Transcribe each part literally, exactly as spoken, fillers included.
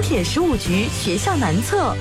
铁十五局学校南侧。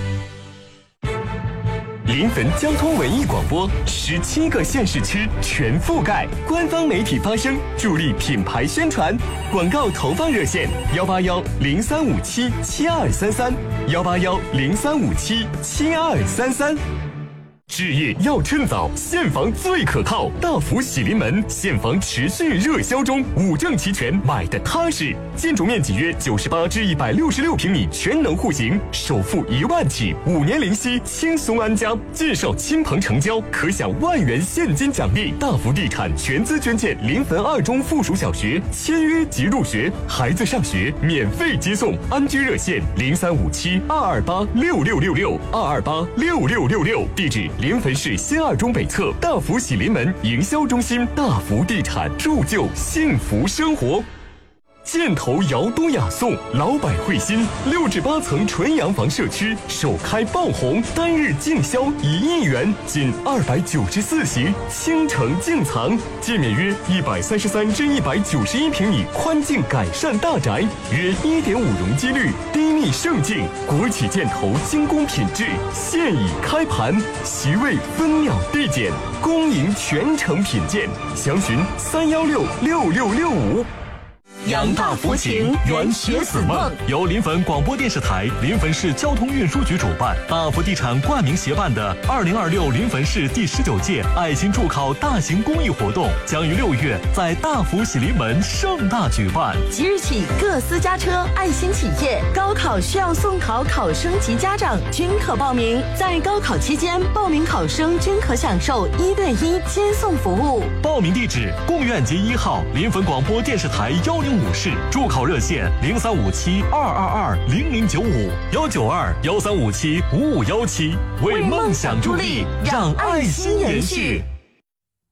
临汾交通文艺广播，十七个县市区全覆盖，官方媒体发声，助力品牌宣传。广告投放热线：幺八幺零三五七七二三三，幺八幺零三五七七二三三。置业要趁早，现房最可靠。大福喜临门现房持续热销中，五证齐全，买的踏实。建筑面积约九十八至一百六十六平米，全能户型，首付一万起，五年零息，轻松安家。介绍亲朋成交，可享万元现金奖励。大福地产全资捐建临汾二中附属小学，签约即入学，孩子上学免费接送。安居热线零三五七二二八六六六六二二八六六六六，地址。临汾市新二中北侧大福喜临门营销中心，大福地产铸就幸福生活。箭头窑东亚颂，老百惠心，六至八层纯洋房社区首开爆红，单日净销一亿元，仅二百九十四席，倾城净藏，界面约一百三十三至一百九十一平米，宽净改善大宅，约一点五容积率，低密胜境，国企箭头精工品质，现已开盘，席位分秒递减，恭迎全程品鉴，详询三幺六六六六五。 扬大福情，圆学子梦， 由临汾广播电视台、临汾市交通运输局主办，大福地产冠名协办的二零二六临汾市第十九届爱心助考大型公益活动，将于六月在大福喜临门盛大举办。 即日起，各私家车、爱心企业、高考需要送考考生及家长均可报名。在高考期间，报名考生均可享受一对一接送服务。 报名地址：贡院街一号临汾广播电视台幺零五室，助考热线零三五七二二二零零九五幺九二幺三五七五五幺七，为梦想助力，让爱心延续。